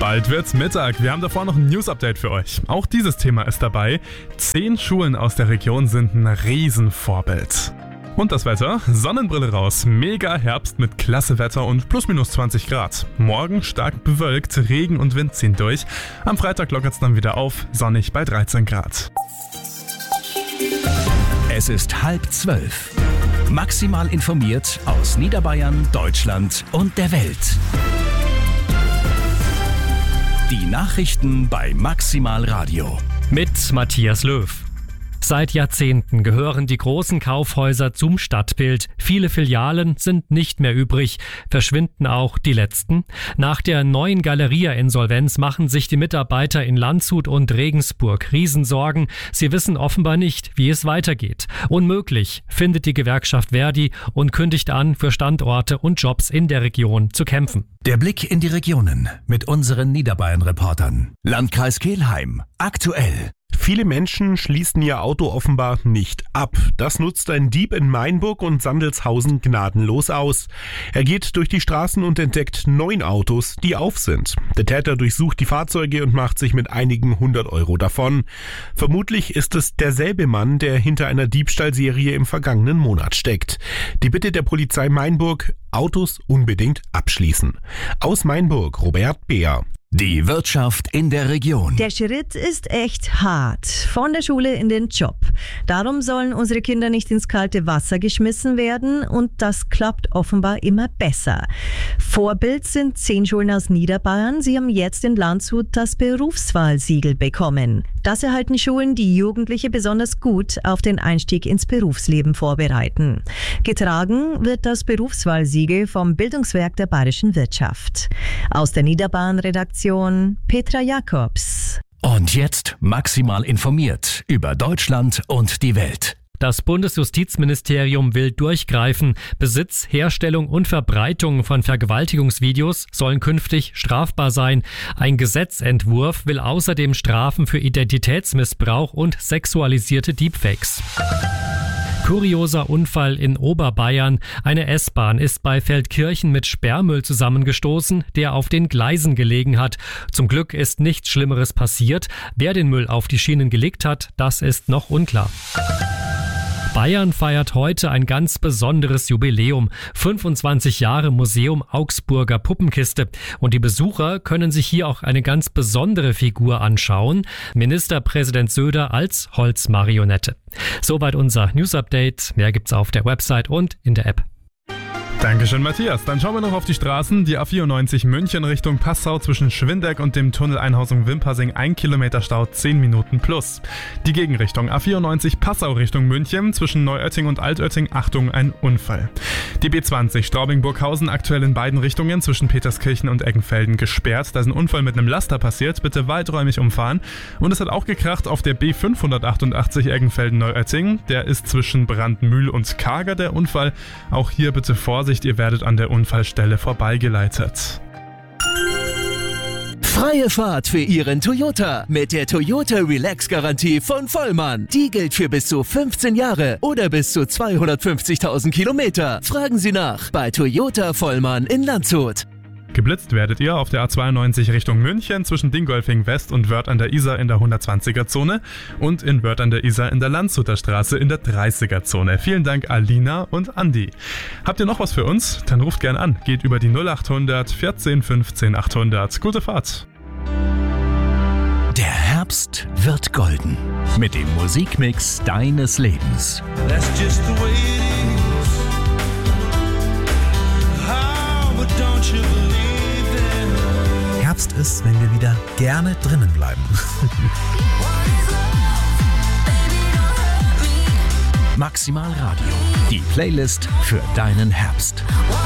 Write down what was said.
Bald wird's Mittag. Wir haben davor noch ein News-Update für euch. Auch dieses Thema ist dabei. 10 Schulen aus der Region sind ein Riesenvorbild. Und das Wetter? Sonnenbrille raus. Mega Herbst mit klasse Wetter und plus minus 20 Grad. Morgen stark bewölkt, Regen und Wind ziehen durch. Am Freitag lockert's dann wieder auf, sonnig bei 13 Grad. Es ist 11:30. Maximal informiert aus Niederbayern, Deutschland und der Welt. Die Nachrichten bei Maximal Radio. Mit Matthias Löw. Seit Jahrzehnten gehören die großen Kaufhäuser zum Stadtbild. Viele Filialen sind nicht mehr übrig, verschwinden auch die letzten. Nach der neuen Galeria-Insolvenz machen sich die Mitarbeiter in Landshut und Regensburg Riesensorgen. Sie wissen offenbar nicht, wie es weitergeht. Unmöglich, findet die Gewerkschaft Verdi und kündigt an, für Standorte und Jobs in der Region zu kämpfen. Der Blick in die Regionen mit unseren Niederbayern-Reportern. Landkreis Kelheim, aktuell. Viele Menschen schließen ihr Auto offenbar nicht ab. Das nutzt ein Dieb in Mainburg und Sandelshausen gnadenlos aus. Er geht durch die Straßen und entdeckt 9 Autos, die auf sind. Der Täter durchsucht die Fahrzeuge und macht sich mit einigen 100 Euro davon. Vermutlich ist es derselbe Mann, der hinter einer Diebstahlserie im vergangenen Monat steckt. Die Bitte der Polizei Mainburg: Autos unbedingt abschließen. Aus Mainburg, Robert Beer. Die Wirtschaft in der Region. Der Schritt ist echt hart. Von der Schule in den Job. Darum sollen unsere Kinder nicht ins kalte Wasser geschmissen werden und das klappt offenbar immer besser. Vorbild sind 10 Schulen aus Niederbayern. Sie haben jetzt in Landshut das Berufswahlsiegel bekommen. Das erhalten Schulen, die Jugendliche besonders gut auf den Einstieg ins Berufsleben vorbereiten. Getragen wird das Berufswahlsiegel vom Bildungswerk der Bayerischen Wirtschaft. Aus der Niederbayern-Redaktion Petra Jakobs. Und jetzt maximal informiert über Deutschland und die Welt. Das Bundesjustizministerium will durchgreifen. Besitz, Herstellung und Verbreitung von Vergewaltigungsvideos sollen künftig strafbar sein. Ein Gesetzentwurf will außerdem Strafen für Identitätsmissbrauch und sexualisierte Deepfakes. Kurioser Unfall in Oberbayern. Eine S-Bahn ist bei Feldkirchen mit Sperrmüll zusammengestoßen, der auf den Gleisen gelegen hat. Zum Glück ist nichts Schlimmeres passiert. Wer den Müll auf die Schienen gelegt hat, das ist noch unklar. Bayern feiert heute ein ganz besonderes Jubiläum. 25 Jahre Museum Augsburger Puppenkiste. Und die Besucher können sich hier auch eine ganz besondere Figur anschauen. Ministerpräsident Söder als Holzmarionette. Soweit unser News-Update. Mehr gibt's auf der Website und in der App. Dankeschön, Matthias. Dann schauen wir noch auf die Straßen. Die A94 München Richtung Passau zwischen Schwindeck und dem Tunnel Einhausung Wimpassing 1 Kilometer Stau, 10 Minuten plus. Die Gegenrichtung A94 Passau Richtung München zwischen Neuötting und Altötting, Achtung, ein Unfall. Die B20 Straubing-Burghausen aktuell in beiden Richtungen zwischen Peterskirchen und Eggenfelden gesperrt. Da ist ein Unfall mit einem Laster passiert. Bitte weiträumig umfahren. Und es hat auch gekracht auf der B588 Eggenfelden-Neuötting. Der ist zwischen Brandmühl und Kager der Unfall. Auch hier bitte Vorsicht. Ihr werdet an der Unfallstelle vorbeigeleitet. Freie Fahrt für Ihren Toyota mit der Toyota Relax Garantie von Vollmann. Die gilt für bis zu 15 Jahre oder bis zu 250.000 Kilometer. Fragen Sie nach bei Toyota Vollmann in Landshut. Geblitzt werdet ihr auf der A92 Richtung München zwischen Dingolfing West und Wörth an der Isar in der 120er-Zone und in Wörth an der Isar in der Landshuter Straße in der 30er-Zone. Vielen Dank Alina und Andi. Habt ihr noch was für uns? Dann ruft gern an. Geht über die 0800 14 15 800. Gute Fahrt. Der Herbst wird golden mit dem Musikmix deines Lebens. That's just the way it is. How, but don't you believe it? Herbst ist, wenn wir wieder gerne drinnen bleiben. Maximal Radio, die Playlist für deinen Herbst.